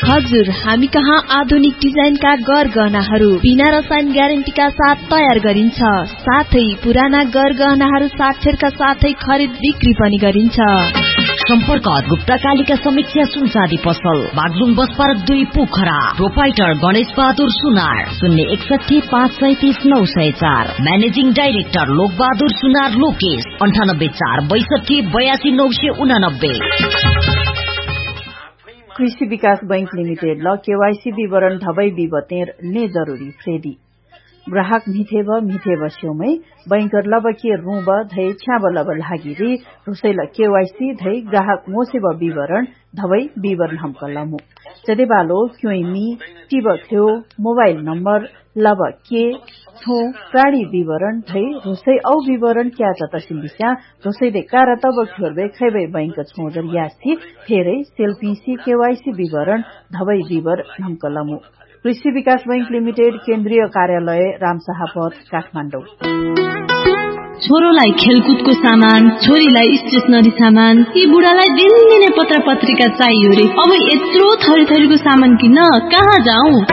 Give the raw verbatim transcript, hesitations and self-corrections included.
हजुर, हामी कहाँ आधुनिक डिजाइनका गरगहनाहरू बिना रसायन ग्यारेन्टीका साथ तयार गरिन्छ। साथै पुराना गरगहनाहरू साक्षरका साथै खरिद बिक्री पनि गरिन्छ। सम्पर्क गुप्ता कालिका समीक्षा सुनसादी पसल, बागलुङ बस पार्क दुई पोखरा। प्रोपाइटर गणेश बहादुर सुनार, शून्य एकसठी पाँच सैतिस नौ सय चार। म्यानेजिङ डाइरेक्टर लोक बहादुर सुनार लोकेश, अन्ठानब्बे चार बैसठी बयासी नौ सय उनानब्बे। कृषि विकास बैंक लिमिटेड ल केवाईसी विवरण धबै विवतेर ने जरूरी फ्रेदी ग्राहक मिथेब मिथेब स्योमै बैंकर लब के रूब धै छ्याब लब लागिरी रुसैल केवाईसी धै ग्राहक मोसेब विवरण धबै विवरण हम कलमु जदे बालो क्योइमी टिब थियो मोबाइल नम्बर लब के थो प्राणी विवरण धै रुसै औ विवरण क्या चतसिन दिशा रुसै दे कार तब खोरबे खैबे बैंक छोजर यासी फेरै सेल्फीसी केवाईसी विवरण धबै विवरण हम कलमु। कृषि विकास बैंक लिमिटेड केन्द्रीय कार्यालय रामशाह पथ काठमाडौँ। छोरोलाई खेलकुदको सामान, छोरीलाई स्टेशनरी सामान, यी बुढालाई दिनदिनै पत्र पत्रिका चाहियो रे। अब यत्रो थरी थरीको सामान किन्न कहाँ जाऊ?